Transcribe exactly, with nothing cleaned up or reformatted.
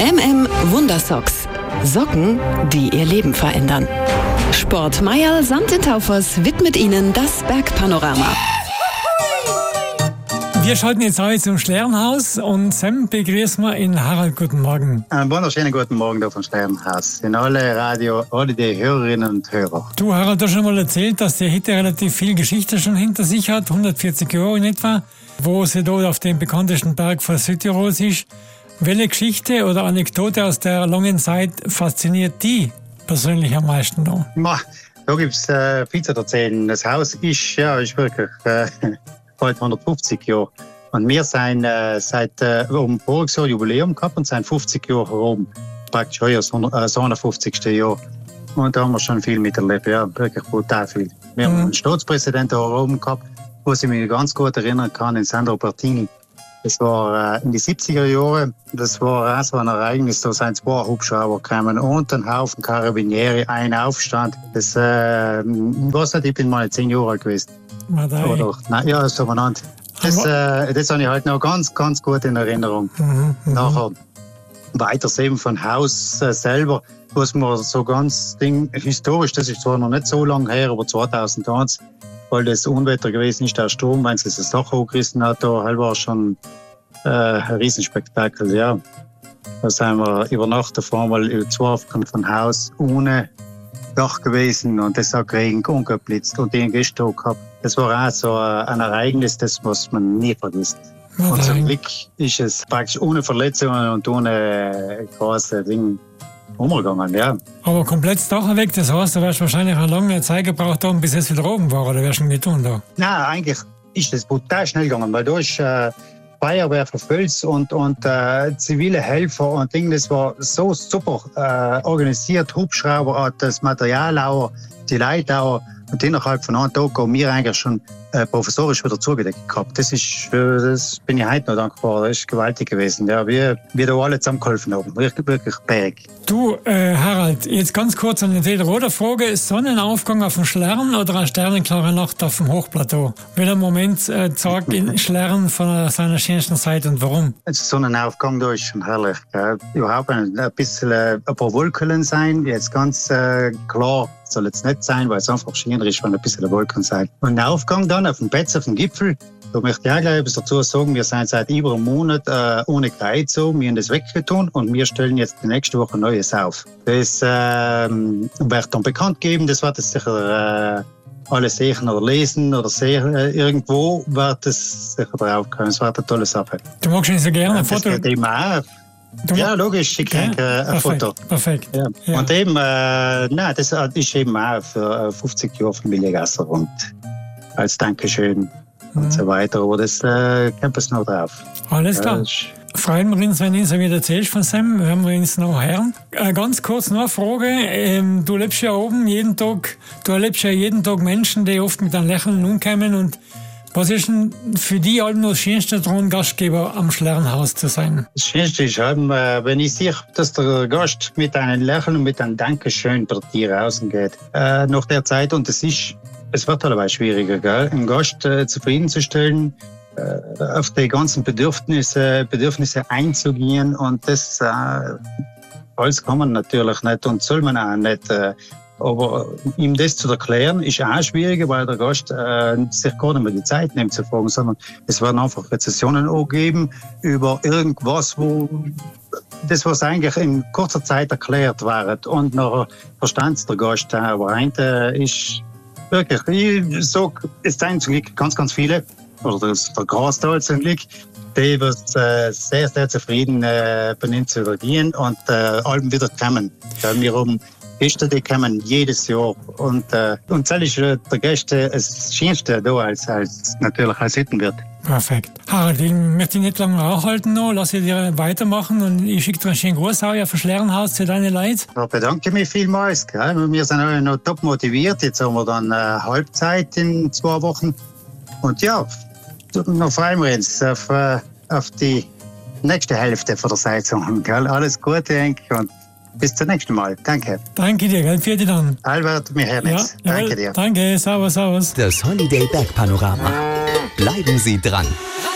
M M Wundersocks. Socken, die ihr Leben verändern. Sport Mayerl samt den Taufers widmet Ihnen das Bergpanorama. Wir schalten jetzt heute zum Schlernhaus und Sam begrüßen wir in Harald. Guten Morgen. Einen wunderschönen guten Morgen da vom Schlernhaus. In alle Radio, alle die Hörerinnen und Hörer. Du, Harald, du hast schon mal erzählt, dass die Hütte relativ viel Geschichte schon hinter sich hat, hundertvierzig Jahre in etwa, wo sie dort auf dem bekanntesten Berg von Südtirols ist. Welche Geschichte oder Anekdote aus der langen Zeit fasziniert die persönlich am meisten da? Ma, da gibt es äh, viel zu erzählen. Das Haus ist, ja, ist wirklich äh, bald hundertfünfzig Jahre. Und wir sind äh, seit äh, um voriges Jahr Jubiläum gehabt und sind fünfzig Jahre herum. Praktisch heuer das hundertfünfzigste Jahr. Und da haben wir schon viel miterlebt, ja, wirklich brutal viel. Wir mhm. haben einen Staatspräsidenten herum gehabt, wo ich mich ganz gut erinnern kann, in Sandro Pertini. Das war äh, in die siebziger Jahre, das war auch so ein Ereignis, da sind zwei Hubschrauber gekommen und ein Haufen Karabinieri, ein Aufstand. Das, äh, ich weiß nicht, ich bin mal zehn Jahre alt gewesen. Oder, nein, ja, so benannt. Das, äh, das habe ich halt noch ganz, ganz gut in Erinnerung. Mhm, Nachher weiter eben von Haus äh, selber, was man so ganz Ding, historisch, das ist zwar noch nicht so lange her, aber zweitausendeins, weil das Unwetter gewesen ist, der Sturm, wenn es das Dach hochgerissen hat, da war schon äh, ein Riesenspektakel, ja. Da sind wir über Nacht davor mal über zwei Wochen von Haus ohne Dach gewesen und es hat geregnet und geblitzt und den Gäste gehabt. Das war auch so ein Ereignis, das muss man nie vergessen. Okay. Und zum Glück ist es praktisch ohne Verletzungen und ohne große Dinge umgegangen, ja. Aber komplett das Dach weg, das heißt, du wirst wahrscheinlich eine lange Zeit gebraucht haben, bis es wieder oben war, oder wirst du nicht tun da? Nein, eigentlich ist das brutal schnell gegangen, weil da ist äh, Feuerwehr für Fels und, und äh, zivile Helfer und Dinge, das war so super äh, organisiert, Hubschrauber, das Material auch, die Leute auch. Und innerhalb von einem Tag haben wir eigentlich schon äh, professorisch wieder zugedeckt gehabt. Das ist, äh, das bin ich heute noch dankbar. Das ist gewaltig gewesen. Ja, wir, wir da alle zusammengeholfen haben. Wirklich, wirklich berg. Du, äh, Harald, jetzt ganz kurz eine Entweder-oder-Frage. Sonnenaufgang auf dem Schlern oder eine sternenklare Nacht auf dem Hochplateau? Welcher Moment äh, zeigt in Schlern von seiner schönsten Zeit und warum? Der Sonnenaufgang da ist schon herrlich. Gell? Überhaupt ein, ein bisschen äh, ein paar Wolken sein. Jetzt ganz äh, klar soll es nicht sein, weil es einfach schöner ist, wenn ein bisschen Wolken sein. Und der Aufgang dann auf dem Betz, auf dem Gipfel, da möchte ich auch gleich etwas dazu sagen, wir sind seit über einem Monat äh, ohne Kreuz so, wir haben das weggetan und wir stellen jetzt die nächste Woche Neues auf. Das äh, wird dann bekannt geben, das wird es sicher äh, alle sehen oder lesen oder sehen, äh, irgendwo wird es sicher drauf kommen. Es wird eine tolle Sache. Du magst nicht so gerne ein Foto? Du ja, logisch, ich kriege ja, äh, ein perfekt, Foto. Perfekt. Ja. Ja. Und eben, äh, nein, das ist eben auch für fünfzig Jahre Familiengasser und als Dankeschön mhm. und so weiter. Aber das äh, kommt es noch drauf. Alles klar. Ja, freuen wir uns, wenn du uns wieder erzählst von Sam, hören wir uns noch hören. Äh, ganz kurz noch eine Frage. Ähm, du lebst ja oben jeden Tag, du erlebst ja jeden Tag Menschen, die oft mit einem Lächeln umkommen und was ist denn für die halt noch das Schönste daran, Gastgeber am Schlernhaus zu sein? Das Schönste ist halt, wenn ich sehe, dass der Gast mit einem Lächeln und mit einem Dankeschön bei dir rausgeht. Äh, nach der Zeit, und es ist, es wird teilweise schwieriger, gell? Einen Gast äh, zufriedenzustellen, äh, auf die ganzen Bedürfnisse, Bedürfnisse einzugehen und das äh, alles kann man natürlich nicht und soll man auch nicht. Äh, Aber ihm das zu erklären, ist auch schwieriger, weil der Gast äh, sich gar nicht mehr die Zeit nimmt zu fragen, sondern es werden einfach Rezessionen angegeben über irgendwas, wo das, was eigentlich in kurzer Zeit erklärt wird. Und nachher versteht der Gast auch. Aber heute ist wirklich, ich sage, es sind zum Glück ganz, ganz viele, oder das, der Großteil zum Glück, die wird äh, sehr, sehr zufrieden äh, benimmt zu übergehen und äh, allem wieder kommen. Da wir um Gäste, die kommen jedes Jahr und, äh, und das ist äh, der Gäste das Schönste da als, als natürlich als Hüttenwirt. Perfekt. Harald, ich möchte dich nicht lange aufhalten noch, lass ich dir weitermachen und ich schicke dir einen schönen Gruß auch für Schlernhaus zu deinen Leuten. Ich bedanke mich vielmals. Gell? Wir sind alle noch top motiviert. Jetzt haben wir dann äh, Halbzeit in zwei Wochen und ja, noch freuen wir uns auf, äh, auf die nächste Hälfte von der Saison. Gell? Alles Gute, Henk, und bis zum nächsten Mal. Danke. Danke dir, gell? Für dich dann. Albert, wir hören uns. Ja, danke dir. Danke, servus, servus. Das Holiday Bergpanorama. Bleiben Sie dran.